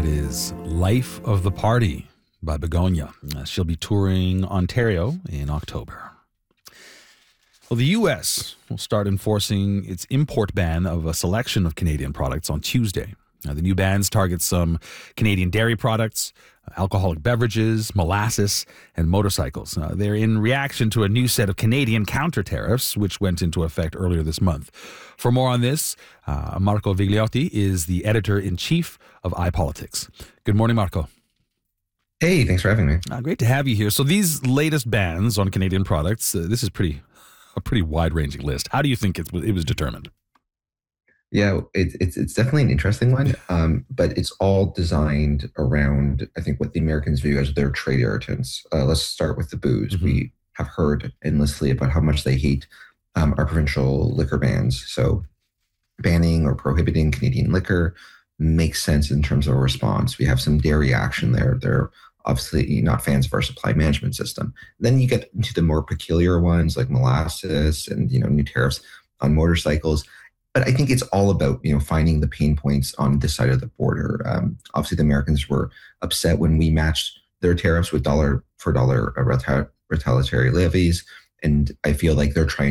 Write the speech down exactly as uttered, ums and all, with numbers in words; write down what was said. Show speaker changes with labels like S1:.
S1: is Life of the Party by Begonia. Uh, she'll be touring Ontario in October. Well, the U S will start enforcing its import ban of a selection of Canadian products on Tuesday. Now, the new bans target some Canadian dairy products, alcoholic beverages, molasses, and motorcycles. Uh, they're in reaction to a new set of Canadian counter tariffs, which went into effect earlier this month. For more on this, uh, Marco Vigliotti is the editor-in-chief of iPolitics. Good morning, Marco.
S2: Hey, thanks for having me.
S1: Uh, great to have you here. So these latest bans on Canadian products, uh, this is pretty a pretty wide-ranging list. How do you think it, it was determined?
S2: Yeah, it, it's it's definitely an interesting one, um, but it's all designed around, I think, what the Americans view as their trade irritants. Uh, let's start with the booze. Mm-hmm. We have heard endlessly about how much they hate um, our provincial liquor bans. So banning or prohibiting Canadian liquor makes sense in terms of a response. We have some dairy action there. They're obviously not fans of our supply management system. Then you get into the more peculiar ones like molasses and, you know, new tariffs on motorcycles. But I think it's all about, you know, finding the pain points on this side of the border. Um, obviously, the Americans were upset when we matched their tariffs with dollar for dollar uh, retaliatory levies. And I feel like they're trying